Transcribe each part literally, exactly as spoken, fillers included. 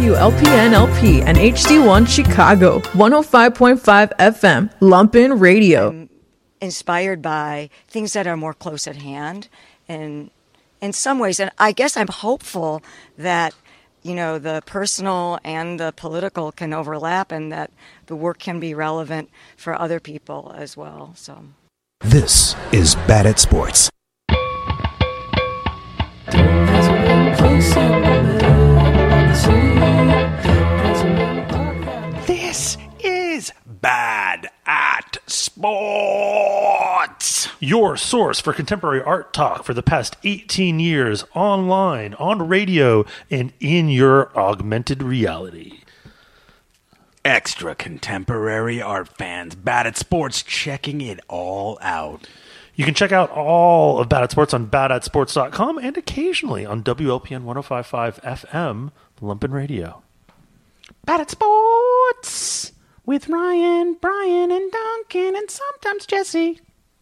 W L P N L P and H D one Chicago, one oh five point five F M, Lumpin Radio. I'm inspired by things that are more close at hand, and in some ways, and I guess I'm hopeful that, you know, the personal and the political can overlap, and that the work can be relevant for other people as well. So, this is Bad at Sports. This is Bad at Sports, your source for contemporary art talk for the past eighteen years, online, on radio, and in your augmented reality. Extra contemporary art fans, Bad at Sports, checking it all out. You can check out all of Bad at Sports on bad at sports dot com and occasionally on W L P N one oh five point five F M, Lumpin Radio. Bad at Sports with Ryan, Brian, and Duncan, and sometimes Jesse.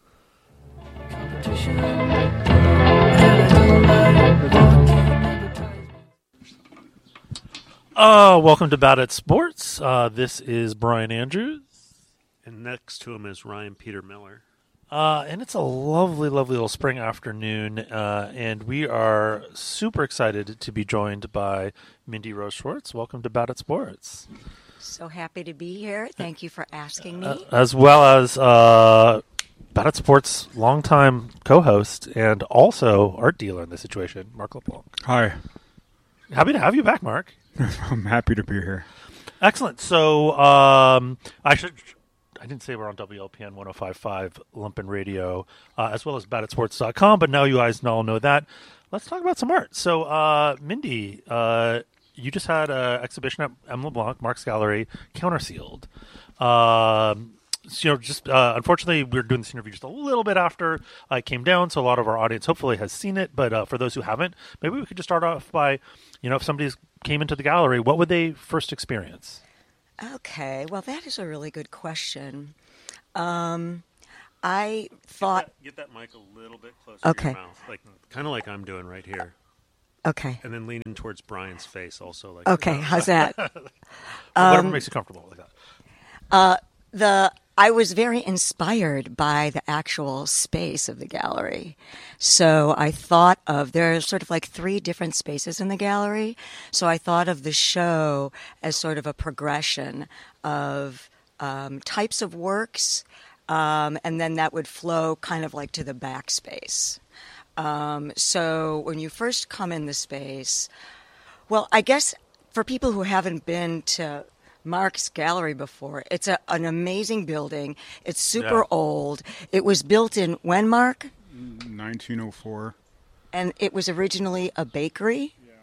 Uh, welcome to Bad at Sports. Uh, this is Brian Andrews. And next to him is Ryan Peter Miller. Uh, and it's a lovely, lovely little spring afternoon, uh, and we are super excited to be joined by Mindy Rose Schwartz. Welcome to Bad at Sports. so happy to be here. Thank you for asking me. Uh, as well as uh, Bad at Sports longtime co-host and also art dealer in this situation, Mark LeBlanc. Hi. Happy to have you back, Mark. I'm happy to be here. Excellent. So um, I should... I didn't say we're on W L P N one oh five point five Lumpin Radio, uh, as well as bad at sports dot com, but now you guys all know that. Let's talk about some art. So, uh, Mindy, uh, you just had an exhibition at M. LeBlanc, Mark's Gallery, Countersealed. Um, so, you know, just uh, unfortunately, we we're doing this interview just a little bit after I came down, so a lot of our audience hopefully has seen it. But uh, for those who haven't, maybe we could just start off by, you know, if somebody came into the gallery, what would they first experience? Okay, well, that is a really good question. Um, I thought... Get that, get that mic a little bit closer okay. to your mouth, like kind of like I'm doing right here. Okay. And then lean in towards Brian's face also. Like okay, how's that? Whatever um, makes you comfortable like that. Uh, the I was very inspired by the actual space of the gallery. So I thought of, there are sort of like three different spaces in the gallery. So I thought of the show as sort of a progression of um, types of works, um, and then that would flow kind of like to the backspace. Um, so when you first come in the space, well, I guess for people who haven't been to Mark's Gallery before, it's a, an amazing building. It's super Yeah. old. It was built in when, Mark? nineteen oh four. And it was originally a bakery. Yeah.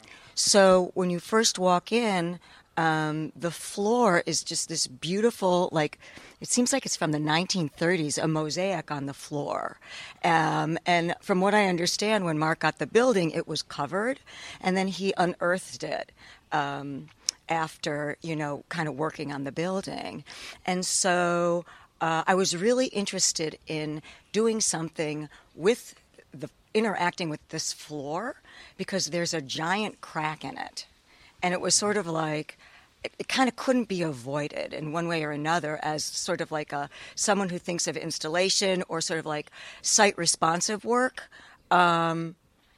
So when you first walk in, um, the floor is just this beautiful, like, it seems like it's from the nineteen thirties, a mosaic on the floor. Um, and from what I understand, when Mark got the building, it was covered, and then he unearthed it. Um, after, you know, kind of working on the building. And so uh, I was really interested in doing something with the, interacting with this floor, because there's a giant crack in it. And it was sort of like, it, it kind of couldn't be avoided in one way or another, as sort of like a someone who thinks of installation or sort of like site responsive work. Um,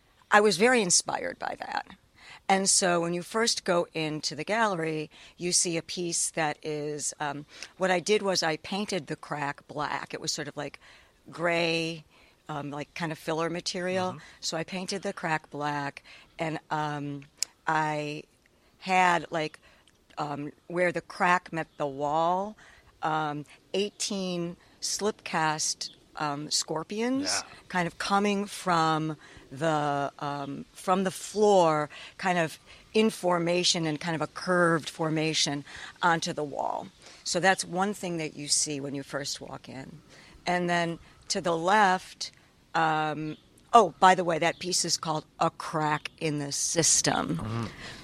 I was very inspired by that. And so when you first go into the gallery, you see a piece that is, um, what I did was I painted the crack black. It was sort of like gray, um, like kind of filler material. Mm-hmm. So I painted the crack black, and um, I had like um, where the crack met the wall, um, eighteen slip cast um, scorpions yeah. kind of coming from the um, from the floor, kind of in formation and kind of a curved formation onto the wall. So that's one thing that you see when you first walk in. And then to the left, um, oh, by the way, that piece is called A Crack in the System. Mm-hmm.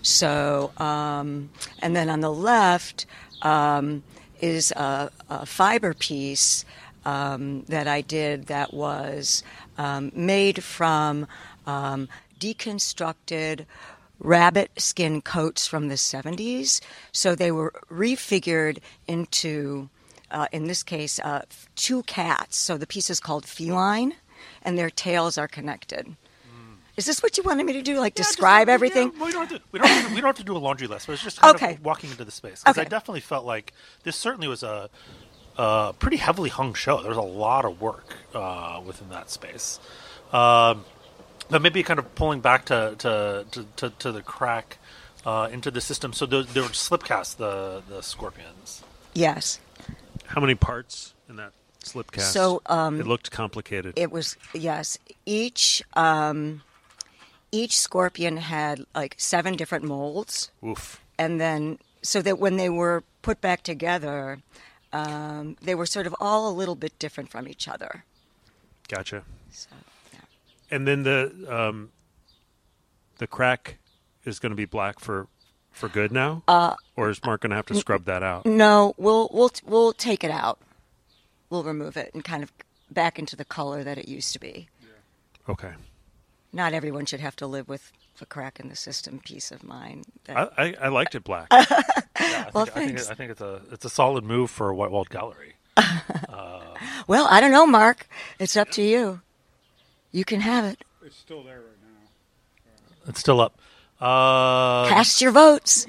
So, um, and then on the left um, is a, a fiber piece Um, that I did that was um, made from um, deconstructed rabbit skin coats from the seventies. So they were refigured into, uh, in this case, uh, two cats. So the piece is called feline, and their tails are connected. Is this what you wanted me to do? Like Yeah, describe just, everything? Yeah, we, don't have to, we, don't have to, we don't have to do a laundry list. But it's just kind Okay. of walking into the space. Because Okay. I definitely felt like this certainly was a, a pretty heavily hung show. There was a lot of work uh, within that space. Um, but maybe kind of pulling back to to, to, to, to the crack uh, into the system. So there, there were slipcasts, the, the Scorpions. Yes. How many parts in that slipcast? So, um, it looked complicated. It was, yes. Each um, each scorpion had like seven different molds. Oof. And then, so that when they were put back together, um, they were sort of all a little bit different from each other. Gotcha. So, yeah. And then the um, the crack is going to be black for for good now, uh, or is Mark going to have to scrub that out? No, we'll we'll we'll take it out. We'll remove it and kind of back into the color that it used to be. Okay. Not everyone should have to live with a crack in the system. Peace of mind. That- I, I, I liked it black. Yeah, I Well, think, I think, thanks. I think it's a it's a solid move for White Walled Gallery. well, I don't know, Mark. It's up to you. You can have it. It's still there right now. It's still up. Uh, Cast your votes.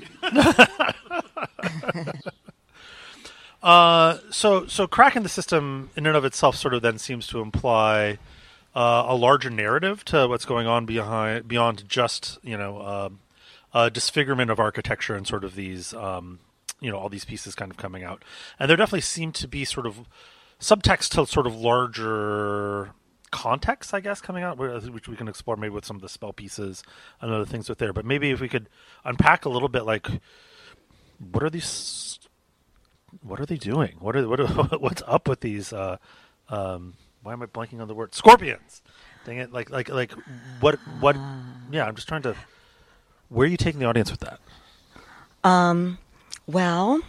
Uh, so so crack in the system in and of itself sort of then seems to imply uh, a larger narrative to what's going on behind beyond just you know um uh, disfigurement of architecture and sort of these um, you know all these pieces kind of coming out, and there definitely seem to be sort of subtext to sort of larger context, I guess, coming out, which we can explore maybe with some of the spell pieces and other things with there. But maybe if we could unpack a little bit, like what are these. What are they doing? What are what? Are, what's up with these? Uh, um, why am I blanking on the word? Scorpions. Dang it! Like like like what what? Yeah, I'm just trying to. Where are you taking the audience with that? Um, well,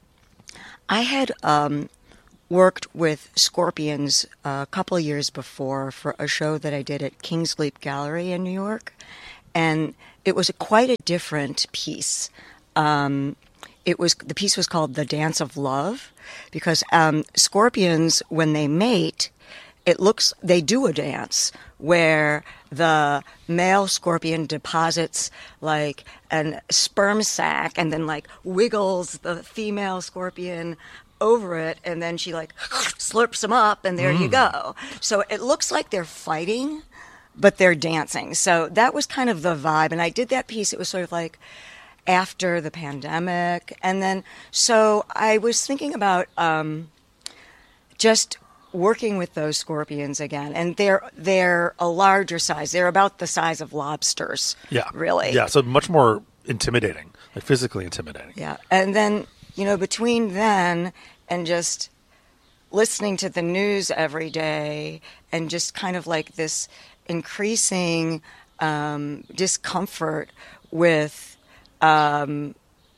I had um, worked with Scorpions a couple of years before for a show that I did at King's Leap Gallery in New York, and it was a, quite a different piece. Um, It was the piece was called "The Dance of Love," because um, scorpions, when they mate, it looks they do a dance where the male scorpion deposits like a sperm sac and then like wiggles the female scorpion over it, and then she like slurps them up, and there you go. So it looks like they're fighting, but they're dancing. So that was kind of the vibe, and I did that piece. It was sort of like after the pandemic. And then, so I was thinking about um, just working with those scorpions again. And they're they're a larger size. They're about the size of lobsters. Yeah, Really. Yeah, so much more intimidating, like physically intimidating. Yeah. And then, you know, between then and just listening to the news every day and just kind of like this increasing um, discomfort with Um,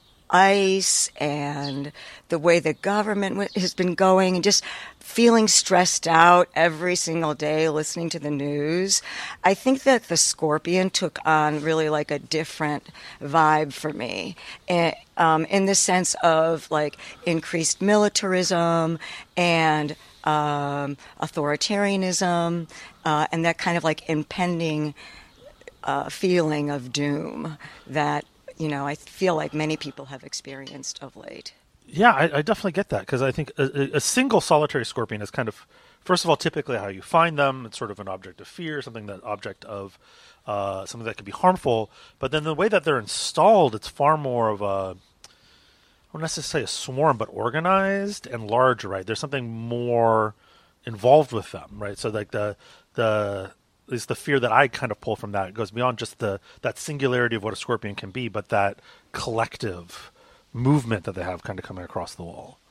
ICE and the way the government w- has been going, and just feeling stressed out every single day listening to the news. I think that the Scorpion took on really like a different vibe for me, eh, um, in the sense of like increased militarism and um, authoritarianism, uh, and that kind of like impending uh, feeling of doom that, you know, I feel like many people have experienced of late. Yeah, I, I definitely get that, because I think a, a single solitary scorpion is kind of, first of all, typically how you find them. It's sort of an object of fear, something that object of uh, something that could be harmful. But then the way that they're installed, it's far more of a, I wouldn't necessarily say a swarm, but organized and larger, right? There's something more involved with them, right? So like the the at least the fear that I kind of pull from that, it goes beyond just the that singularity of what a scorpion can be, but that collective movement that they have kind of coming across the wall.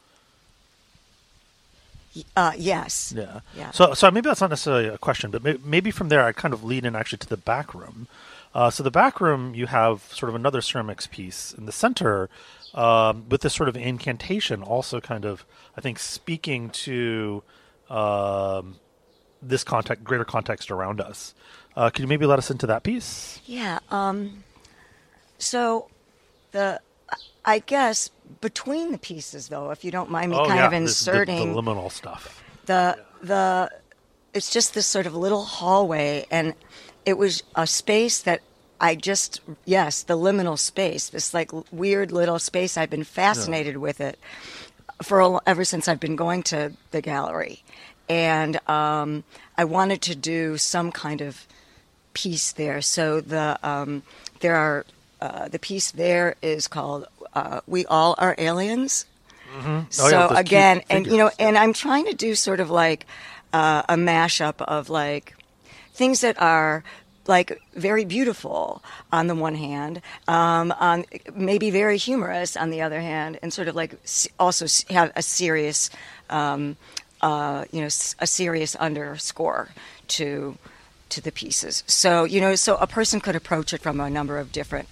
Uh, yes. Yeah. Yeah. So, so maybe that's not necessarily a question, but may, maybe from there I kind of lead in actually to the back room. Uh, so the back room, you have sort of another ceramics piece in the center um, with this sort of incantation, also kind of, I think, speaking to um, this context, greater context around us. Uh, could you maybe let us into that piece? Yeah. Um, So the I guess between the pieces, though, if you don't mind me oh, kind yeah. of the- inserting the, the liminal stuff. the the it's just this sort of little hallway, and it was a space that I just yes the liminal space, this like weird little space. I've been fascinated yeah. with it for a, ever since I've been going to the gallery, and um, I wanted to do some kind of piece there. So the um, there are uh, the piece there is called uh, "We All Are Aliens." Mm-hmm. Oh, So yeah, again, and figures. you know, and I'm trying to do sort of like uh, a mashup of like things that are like very beautiful on the one hand, um, on maybe very humorous on the other hand, and sort of like also have a serious, um, uh, you know, a serious underscore to to the pieces. So you know, so a person could approach it from a number of different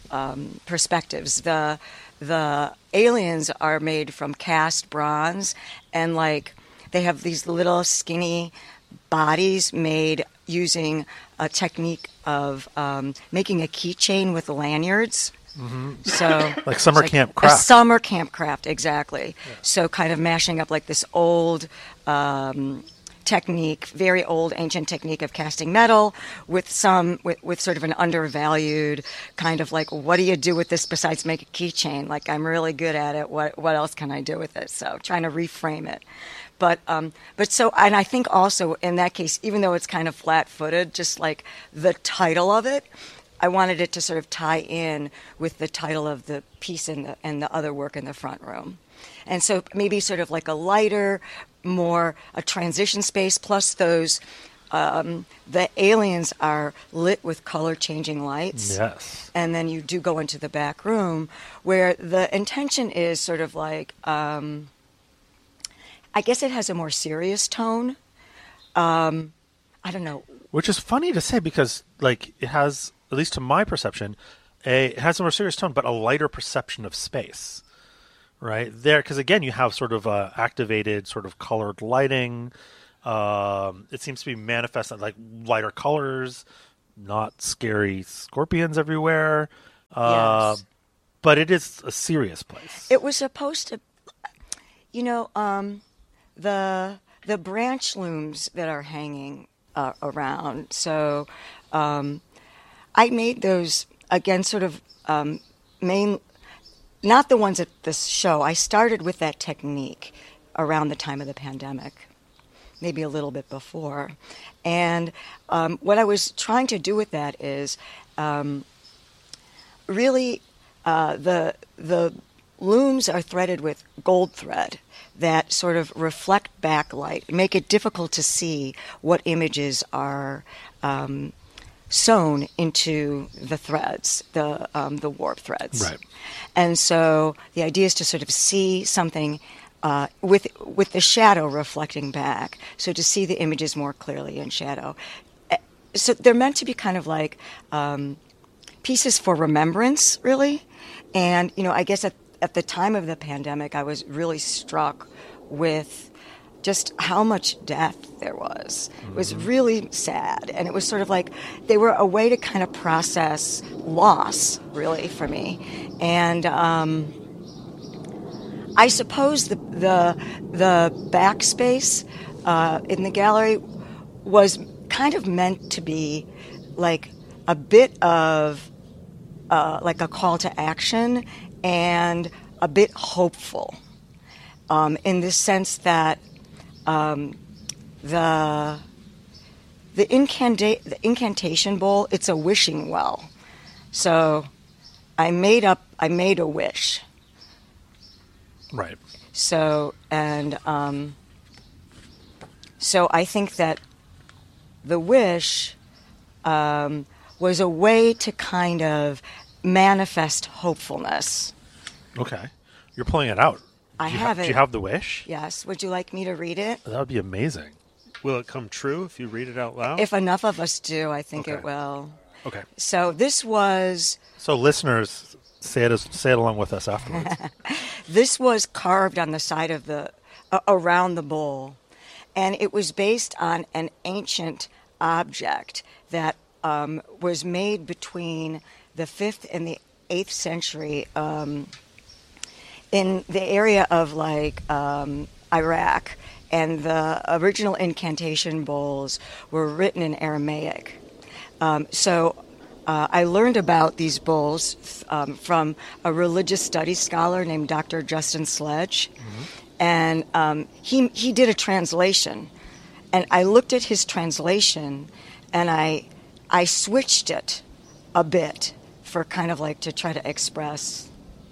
um, perspectives. The The aliens are made from cast bronze, and like they have these little skinny bodies made using a technique of um, making a keychain with lanyards. Mm-hmm. So like summer like camp a craft. summer camp craft, exactly. Yeah. So kind of mashing up like this old um, technique, very old ancient technique of casting metal with some with, with sort of an undervalued kind of like, what do you do with this besides make a keychain? Like, I'm really good at it. What what else can I do with it? So trying to reframe it. But um, but so, and I think also in that case, even though it's kind of flat-footed, just like the title of it, I wanted it to sort of tie in with the title of the piece and the, and the other work in the front room. And so maybe sort of like a lighter, more a transition space, plus those, um, the aliens are lit with color-changing lights. Yes. And then you do go into the back room where the intention is sort of like, um, I guess it has a more serious tone. Um, I don't know. Which is funny to say because, like, it has, at least to my perception, a, it has a more serious tone, but a lighter perception of space, right? There, because, again, you have sort of uh, activated sort of colored lighting. Um, it seems to be manifested, like, lighter colors, not scary scorpions everywhere. Uh, Yes. But it is a serious place. It was supposed to, you know, um, the the branch looms that are hanging uh, around. So um, I made those, again, sort of um, main, not the ones at this show. I started with that technique around the time of the pandemic, maybe a little bit before. And um, what I was trying to do with that is um, really uh, the the looms are threaded with gold thread that sort of reflect backlight, make it difficult to see what images are um, sewn into the threads, the um, the warp threads. Right. And so the idea is to sort of see something uh, with with the shadow reflecting back, so to see the images more clearly in shadow. Uh, So they're meant to be kind of like um, pieces for remembrance, really. And you know, I guess at at the time of the pandemic, I was really struck with just how much death there was. It was really sad. And it was sort of like they were a way to kind of process loss, really, for me. And um, I suppose the the, the backspace uh, in the gallery was kind of meant to be like a bit of uh, like a call to action and a bit hopeful, um, in the sense that um, the the, incanda- the incantation bowl, it's a wishing well. So I made up, I made a wish. Right. So and um, so I think that the wish um, was a way to kind of manifest hopefulness. Okay. You're pulling it out. I Do you have ha- it. Do you have the wish? Yes. Would you like me to read it? That would be amazing. Will it come true if you read it out loud? If enough of us do, I think Okay. it will. Okay. So this was So listeners, say it as, say it along with us afterwards. this was carved on the side of the uh, around the bowl, and it was based on an ancient object that um, was made between the fifth and the eighth century um, in the area of like um, Iraq, and the original incantation bowls were written in Aramaic. Um, so uh, I learned about these bowls um, from a religious studies scholar named Doctor Justin Sledge, mm-hmm. and um, he he did a translation, and I looked at his translation, and I I switched it a bit for kind of like to try to express,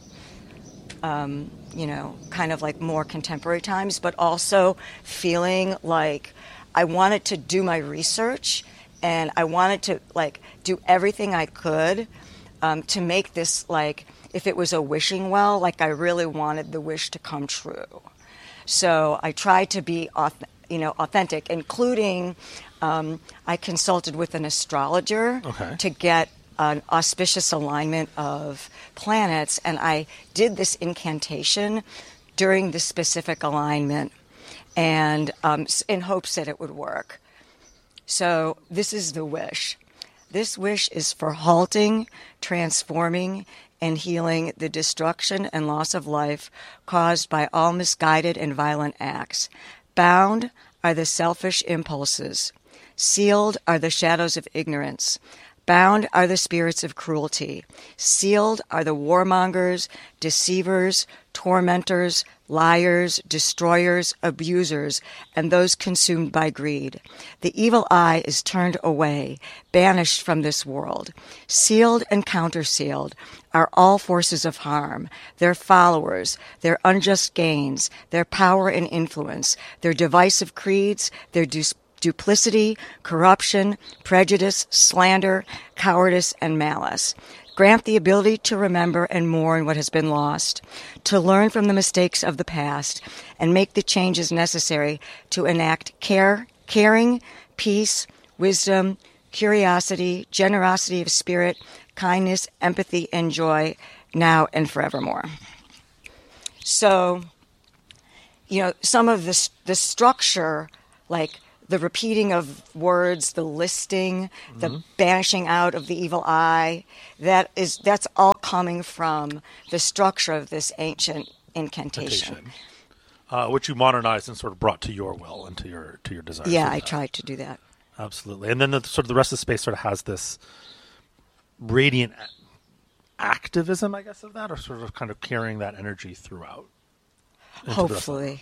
um, you know, kind of like more contemporary times, but also feeling like I wanted to do my research and I wanted to like do everything I could um, to make this like, if it was a wishing well, like I really wanted the wish to come true. So I tried to be, you know, authentic, including um, I consulted with an astrologer okay. to get an auspicious alignment of planets, and I did this incantation during the specific alignment, and um, in hopes that it would work. So this is the wish. This wish is for halting, transforming, and healing the destruction and loss of life caused by all misguided and violent acts. Bound are the selfish impulses. Sealed are the shadows of ignorance. Bound are the spirits of cruelty. Sealed are the warmongers, deceivers, tormentors, liars, destroyers, abusers, and those consumed by greed. The evil eye is turned away, banished from this world. Sealed and countersealed are all forces of harm, their followers, their unjust gains, their power and influence, their divisive creeds, their dis- duplicity, corruption, prejudice, slander, cowardice, and malice. Grant the ability to remember and mourn what has been lost, to learn from the mistakes of the past, and make the changes necessary to enact care, caring, peace, wisdom, curiosity, generosity of spirit, kindness, empathy, and joy, now and forevermore. So, you know, some of the, the structure, like the repeating of words, the listing, mm-hmm. the banishing out of the evil eye, that is that's all coming from the structure of this ancient incantation. Uh, which you modernized and sort of brought to your will and to your to your desires. Yeah, I tried to do that. Absolutely. And then the sort of the rest of the space sort of has this radiant activism, I guess, of that, or sort of kind of carrying that energy throughout. Hopefully.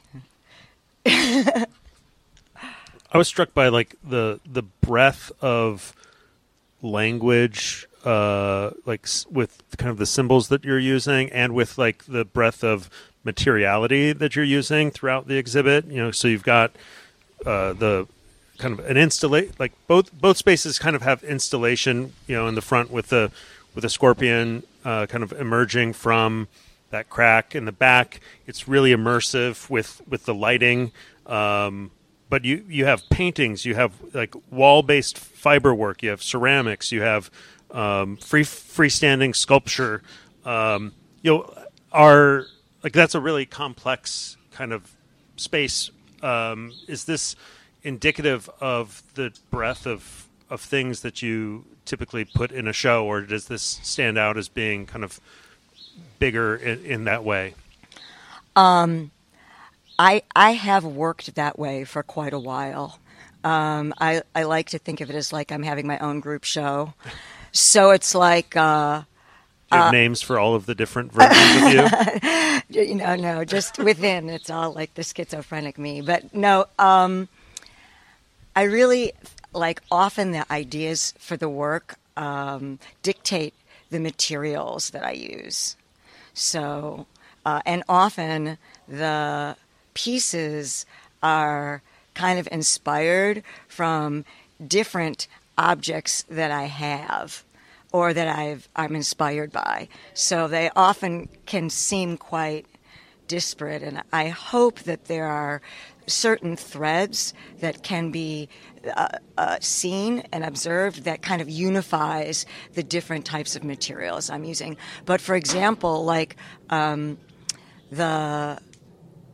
I was struck by like the the breadth of language, uh, like s- with kind of the symbols that you're using, and with like the breadth of materiality that you're using throughout the exhibit. You know, so you've got uh, the kind of an installation, like both both spaces kind of have installation. You know, in the front with the with the scorpion uh, kind of emerging from that crack. In the back, it's really immersive with with the lighting. Um, But you, you have paintings, you have like wall-based fiber work, you have ceramics, you have um, free freestanding sculpture. Um, you know, are like that's a really complex kind of space. Um, is this indicative of the breadth of of things that you typically put in a show, or does this stand out as being kind of bigger in, in that way? Um. I, I have worked that way for quite a while. Um, I, I like to think of it as like I'm having my own group show. So it's like... Uh, Do you have uh, names for all of the different versions of you? you know, no, just within. It's all like the schizophrenic me. But no, um, I really, like often the ideas for the work um, dictate the materials that I use. So, uh, and often the... pieces are kind of inspired from different objects that I have or that I've, I'm inspired by. So they often can seem quite disparate, and I hope that there are certain threads that can be uh, uh, seen and observed that kind of unifies the different types of materials I'm using. But for example, like um, the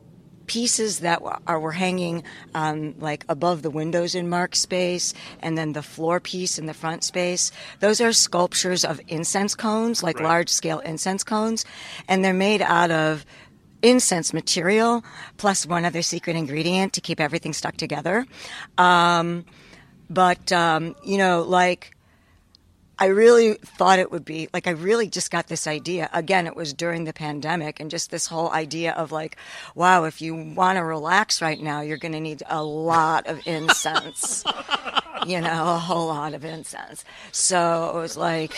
pieces that w- are were hanging um, like above the windows in Mark's space, and then the floor piece in the front space. Those are sculptures of incense cones, like Right. large scale incense cones, and they're made out of incense material plus one other secret ingredient to keep everything stuck together. Um, but um, you know, like. I really thought it would be, like, I really just got this idea. Again, it was during the pandemic, and just this whole idea of, like, wow, if you want to relax right now, you're going to need a lot of incense. You know, a whole lot of incense. So it was like,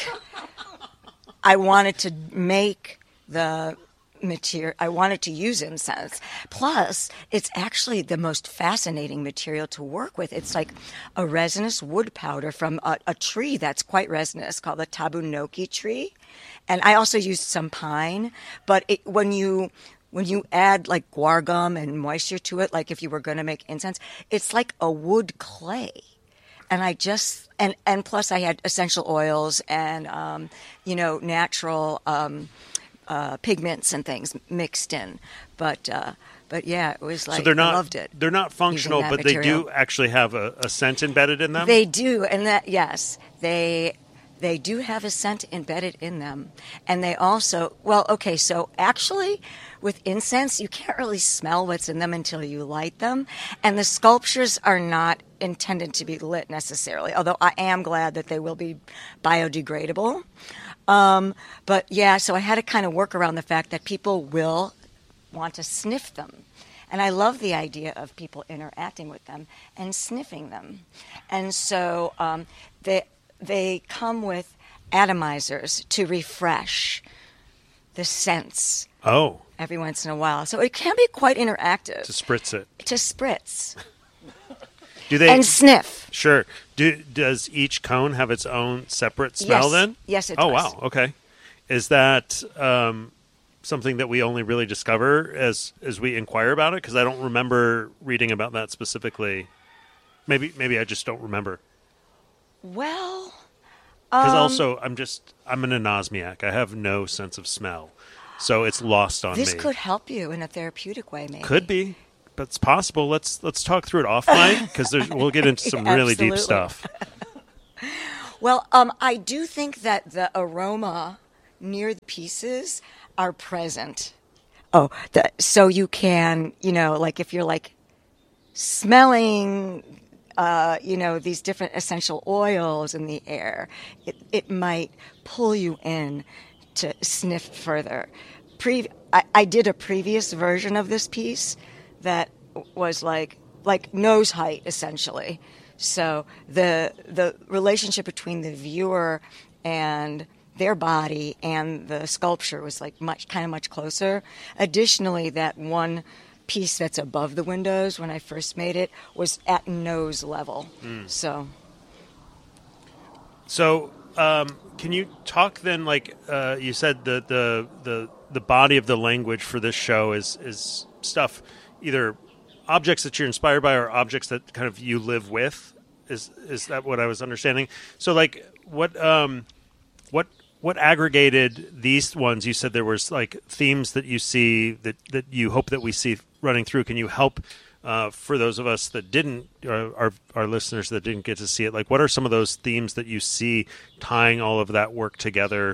I wanted to make the material, I wanted to use incense. Plus, it's actually the most fascinating material to work with. It's like a resinous wood powder from a, a tree that's quite resinous called the tabunoki tree. And I also used some pine, but it, when you when you add like guar gum and moisture to it, like if you were going to make incense, it's like a wood clay. And I just and and plus I had essential oils and um, you know, natural um, Uh, pigments and things mixed in, but uh, but yeah, it was like so they're not I loved it. they're not functional, that but they material. do actually have a, a scent embedded in them. They do, and that yes, they they do have a scent embedded in them, and they also well, okay, so actually, with incense, you can't really smell what's in them until you light them, and the sculptures are not intended to be lit necessarily. Although I am glad that they will be biodegradable. Um, but yeah, so I had to kind of work around the fact that people will want to sniff them. And I love the idea of people interacting with them and sniffing them. And so um, they, they come with atomizers to refresh the scents Oh, every once in a while. So it can be quite interactive. to spritz it. To spritz Do they and sniff. Sure. Do, does each cone have its own separate smell Yes. then? Yes, it oh, does. wow. Okay. Is that um, something that we only really discover as as we inquire about it? Because I don't remember reading about that specifically. Maybe maybe I just don't remember. Well, Because um, also, I'm just, I'm an anosmiac. I have no sense of smell. So it's lost on this me. could help you in a therapeutic way, maybe. Could be. But it's possible. Let's let's talk through it off mic because we'll get into some really deep Absolutely. stuff. Well, um, I do think that the aroma near the pieces are present. Oh, the, so you can, you know, like if you're like smelling, uh, you know, these different essential oils in the air, it, it might pull you in to sniff further. Pre- I, I did a previous version of this piece that was like like nose height essentially. So the the relationship between the viewer and their body and the sculpture was like much kind of much closer. Additionally, that one piece that's above the windows when I first made it was at nose level. Mm. So So, um, can you talk then? Like uh, you said, the, the the the body of the language for this show is is stuff, either objects that you're inspired by or objects that kind of you live with. Is is that what I was understanding? So, like, what um, what what aggregated these ones? You said there was like themes that you see that that you hope that we see running through. Can you help? Uh, for those of us that didn't, uh, our our listeners that didn't get to see it, like what are some of those themes that you see tying all of that work together?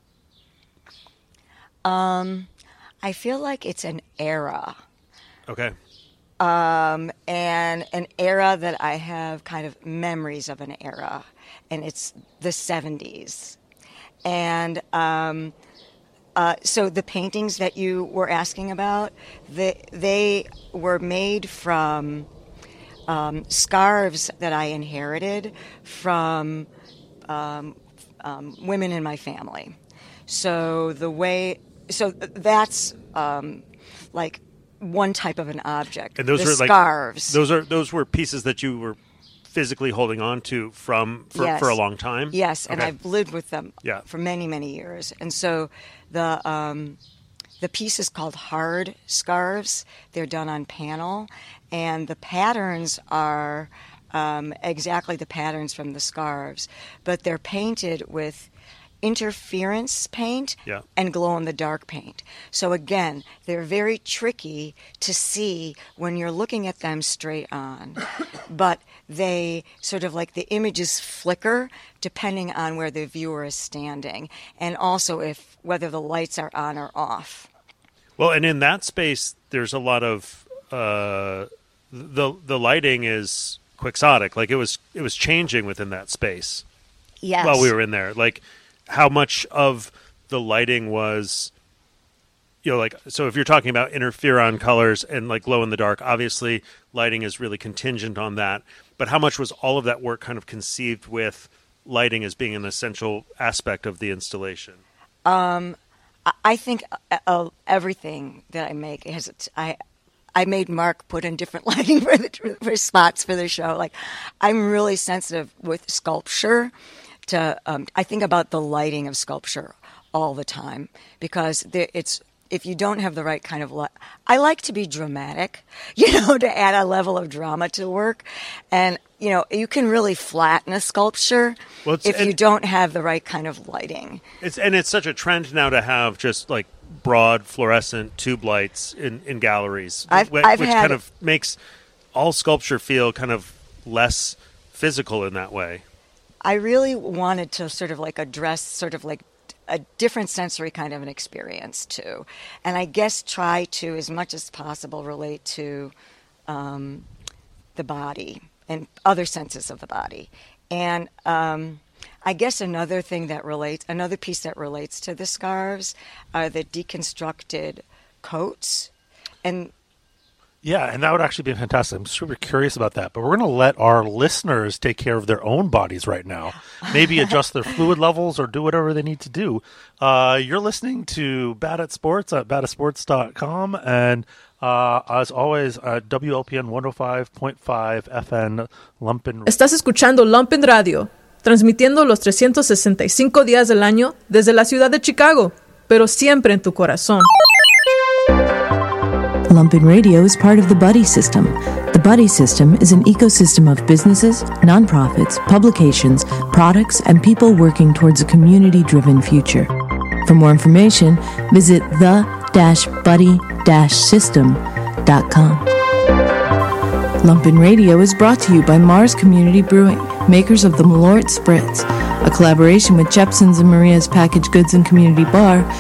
um, I feel like it's an era. Okay. Um, and an era that I have kind of memories of an era, and it's the seventies. And um, uh, so the paintings that you were asking about, they, they were made from um, scarves that I inherited from um, um, women in my family. So the way, so that's um, like one type of an object. And those the were like scarves. Those are those were pieces that you were physically holding on to from for, Yes. for a long time. Yes, and Okay. I've lived with them Yeah. for many, many years. And so the um, the piece is called hard scarves. They're done on panel, and the patterns are um, exactly the patterns from the scarves, but they're painted with interference paint Yeah. and glow-in-the-dark paint. So again, they're very tricky to see when you're looking at them straight on. But they sort of like the images flicker depending on where the viewer is standing, and also if whether the lights are on or off. Well, and in that space, there's a lot of uh, the the lighting is quixotic. Like it was it was changing within that space Yes. while we were in there. Like how much of the lighting was, you know, like so if you're talking about interferon colors and like glow in the dark, obviously lighting is really contingent on that. But how much was all of that work kind of conceived with lighting as being an essential aspect of the installation? Um, I- I think uh, uh, everything that I make has I. I made Mark put in different lighting for the for spots for the show. Like, I'm really sensitive with sculpture. To um, I think about the lighting of sculpture all the time because there, it's if you don't have the right kind of light. I like to be dramatic, you know, to add a level of drama to work, and you know, you can really flatten a sculpture Well, it's- if you and- don't have the right kind of lighting. It's and it's such a trend now to have just like broad fluorescent tube lights in, in galleries, I've- wh- I've which had- kind of makes all sculpture feel kind of less physical in that way. I really wanted to sort of like address sort of like a different sensory kind of an experience too, and I guess try to as much as possible relate to um, the body and other senses of the body. And um, I guess another thing that relates, another piece that relates to the scarves are the deconstructed coats. And Yeah, and that would actually be fantastic. I'm super curious about that. But we're going to let our listeners take care of their own bodies right now. Maybe adjust their fluid levels or do whatever they need to do. Uh, you're listening to Bad at Sports at bad at sports dot com. And uh, as always, uh, W L P N one oh five point five F M Lumpen. Estás escuchando Lumpen Radio, transmitiendo los trescientos sesenta y cinco días del año desde la ciudad de Chicago, pero siempre en tu corazón. Lumpen Radio is part of the Buddy System. The Buddy System is an ecosystem of businesses, nonprofits, publications, products, and people working towards a community-driven future. For more information, visit the buddy system dot com. Lumpen Radio is brought to you by Mars Community Brewing, makers of the Malort Spritz, a collaboration with Jepson's and Maria's Packaged Goods and Community Bar,